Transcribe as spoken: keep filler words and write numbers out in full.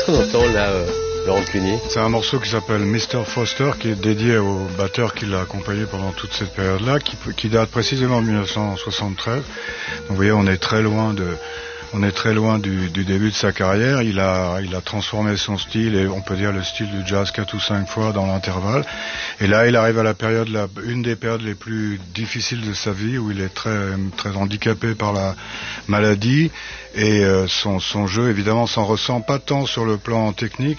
qu'on entend là, euh, Laurent Cluny? C'est un morceau qui s'appelle mister Foster, qui est dédié au batteur qui l'a accompagné pendant toute cette période-là, qui, qui date précisément de dix-neuf cent soixante-treize. Donc vous voyez, on est très loin de... On est très loin du, du début de sa carrière. Il a, il a transformé son style, et on peut dire le style du jazz quatre ou cinq fois dans l'intervalle. Et là, il arrive à la période, la, une des périodes les plus difficiles de sa vie, où il est très, très handicapé par la maladie. Et euh, son, son jeu, évidemment, s'en ressent pas tant sur le plan technique,